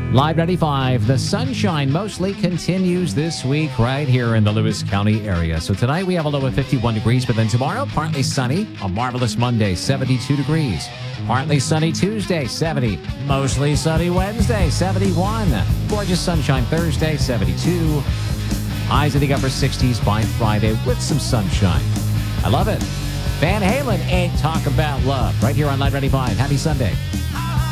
Live 95, the sunshine mostly continues this week right here in the Lewis County area. So tonight we have a low of 51 degrees, but then tomorrow, partly sunny. A marvelous Monday, 72 degrees. Partly sunny Tuesday, 70. Mostly sunny Wednesday, 71. Gorgeous sunshine Thursday, 72. Highs in the upper 60s by Friday with some sunshine. I love it. Van Halen ain't talk about love. Right here on Live 95. Happy Sunday.